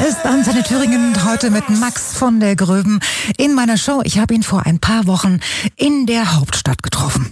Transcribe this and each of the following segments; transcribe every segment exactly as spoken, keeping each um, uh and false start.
ist Antenne Thüringen heute mit Max von der Gröben in meiner Show. Ich habe ihn vor ein paar Wochen in der Hauptstadt getroffen.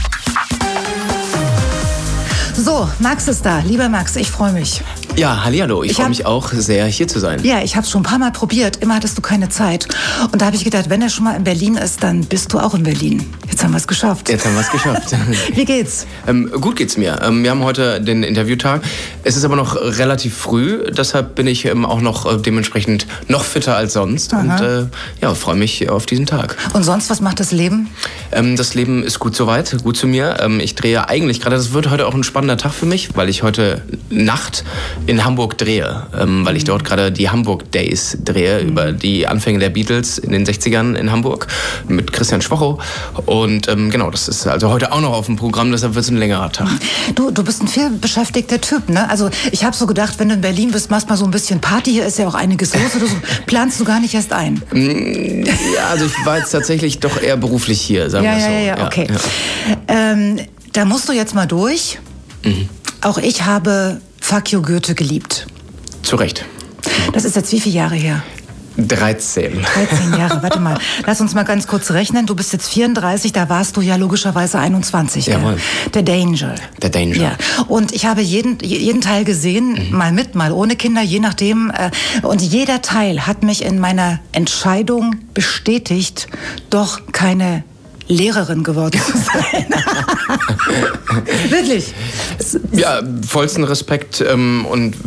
So, Max ist da. Lieber Max, ich freue mich. Ja, hallihallo. Ich, ich freue mich auch sehr, hier zu sein. Ja, ich habe es schon ein paar Mal probiert. Immer hattest du keine Zeit. Und da habe ich gedacht, wenn er schon mal in Berlin ist, dann bist du auch in Berlin. Jetzt haben wir es geschafft. Jetzt haben wir es geschafft. Wie geht's? Ähm, gut geht's mir. Ähm, wir haben heute den Interviewtag. Es ist aber noch relativ früh. Deshalb bin ich ähm, auch noch äh, dementsprechend noch fitter als sonst. Aha. Und äh, ja, freue mich auf diesen Tag. Und sonst, was macht das Leben? Ähm, das Leben ist gut soweit, gut zu mir. Ähm, ich drehe eigentlich gerade, das wird heute auch ein spannender Tag für mich, weil ich heute Nacht in Hamburg drehe, ähm, weil ich dort gerade die Hamburg Days drehe, mhm. über die Anfänge der Beatles in den sechzigern in Hamburg mit Christian Schwocho. Und ähm, genau, das ist also heute auch noch auf dem Programm, deshalb wird es ein längerer Tag. Du, du bist ein viel beschäftigter Typ, ne? Also ich habe so gedacht, wenn du in Berlin bist, machst mal so ein bisschen Party, hier ist ja auch einiges los, oder so, planst du gar nicht erst ein? Ja, also ich war jetzt tatsächlich doch eher beruflich hier, sagen ja, wir so. Ja, ja, ja, okay. Ja. Ähm, da musst du jetzt mal durch. Mhm. Auch ich habe Fuck You Goethe geliebt. Zu Recht. Das ist jetzt wie viele Jahre her? dreizehn. dreizehn Jahre, warte mal. Lass uns mal ganz kurz rechnen. Du bist jetzt vierunddreißig, da warst du ja logischerweise einundzwanzig. Jawohl. Der Danger. Der Danger. Ja. Und ich habe jeden, jeden Teil gesehen, mhm. mal mit, mal ohne Kinder, je nachdem. Und jeder Teil hat mich in meiner Entscheidung bestätigt, doch keine Lehrerin geworden zu sein. Wirklich. Ja, vollsten Respekt ähm, und